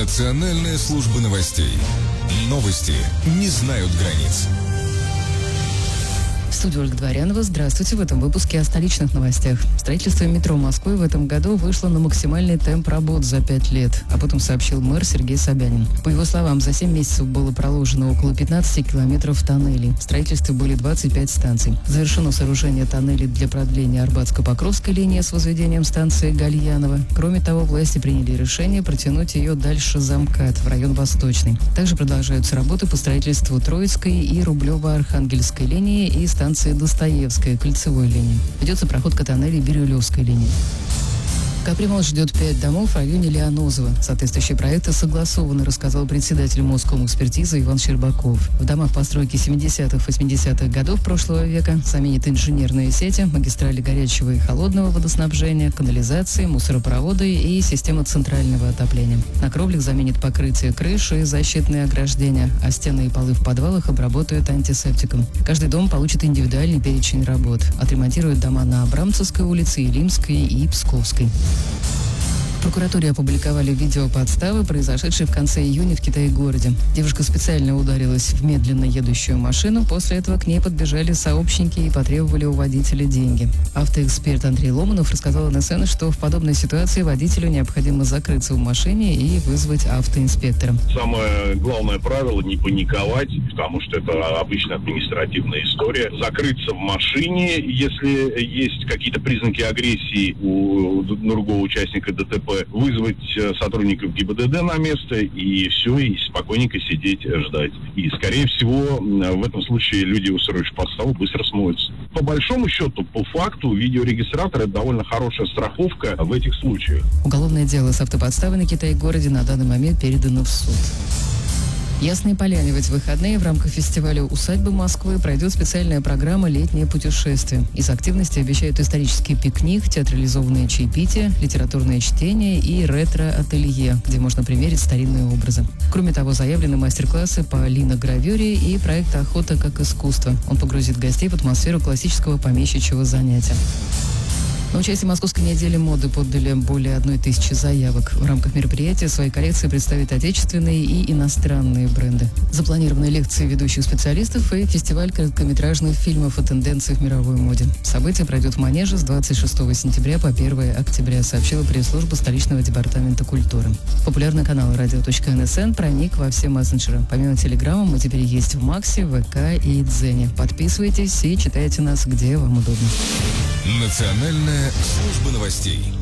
Национальная служба новостей. Новости не знают границ. В студии Ольга Дворянова. Здравствуйте. В этом выпуске о столичных новостях. Строительство метро Москвы в этом году вышло на максимальный темп работ за 5 лет. Об этом сообщил мэр Сергей Собянин. По его словам, за 7 месяцев было проложено около 15 километров тоннелей. В строительстве были 25 станций. Завершено сооружение тоннелей для продления Арбатско-Покровской линии с возведением станции Гальянова. Кроме того, власти приняли решение протянуть ее дальше за МКАД в район Восточный. Также продолжаются работы по строительству Троицкой и Рублево-Архангельской линии и станции Достоевская кольцевой линии. Ведется проходка тоннелей Бирюлевской линии. Капремонт ждет 5 домов в районе Лианозово. Соответствующие проекты согласованы, рассказал председатель Москомкспертизы Иван Щербаков. В домах постройки 70-80-х годов прошлого века заменят инженерные сети, магистрали горячего и холодного водоснабжения, канализации, мусоропроводы и система центрального отопления. На кровлях заменят покрытие крыши и защитные ограждения, а стены и полы в подвалах обработают антисептиком. Каждый дом получит индивидуальный перечень работ. Отремонтируют дома на Абрамцевской улице, Илимской и Псковской. В прокуратуре опубликовали видео подставы, произошедшей в конце июня в Китай-городе. Девушка специально ударилась в медленно едущую машину. После этого к ней подбежали сообщники и потребовали у водителя деньги. Автоэксперт Андрей Ломанов рассказал НСН, что в подобной ситуации водителю необходимо закрыться в машине и вызвать автоинспектора. Самое главное правило — не паниковать, потому что это обычно административная история. Закрыться в машине, если есть какие-то признаки агрессии у другого участника ДТП, вызвать сотрудников ГИБДД на место и все, и спокойненько сидеть, ждать. И, скорее всего, в этом случае люди, устроившие подставу, быстро смоются. По большому счету, по факту, видеорегистратор — это довольно хорошая страховка в этих случаях. Уголовное дело с автоподставой на Китай-городе на данный момент передано в суд. Ясные Поляне в эти выходные в рамках фестиваля «Усадьбы Москвы» пройдет специальная программа «Летнее путешествие». Из активности обещают исторический пикник, театрализованные чаепития, литературное чтение и ретро-ателье, где можно примерить старинные образы. Кроме того, заявлены мастер-классы по линогравюре и проект «Охота как искусство». Он погрузит гостей в атмосферу классического помещичьего занятия. На участие Московской недели моды подали более 1000 заявок. В рамках мероприятия свои коллекции представят отечественные и иностранные бренды. Запланированы лекции ведущих специалистов и фестиваль короткометражных фильмов о тенденциях в мировой моде. Событие пройдет в Манеже с 26 сентября по 1 октября, сообщила пресс-служба столичного департамента культуры. Популярный канал radio.nsn проник во все мессенджеры. Помимо Телеграма мы теперь есть в Максе, ВК и Дзене. Подписывайтесь и читайте нас, где вам удобно. Национальная служба новостей.